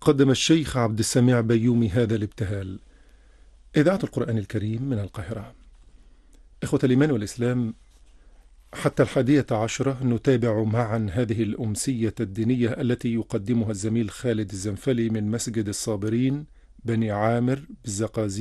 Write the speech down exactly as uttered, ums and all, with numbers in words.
قدم الشيخ عبد السميع بيومي هذا الابتهال. إذاعة القرآن الكريم من القاهرة. إخوة الإيمان والإسلام، حتى الحادية عشرة نتابع معا هذه الأمسية الدينية التي يقدمها الزميل خالد الزنفلي من مسجد الصابرين بني عامر بالزقازيق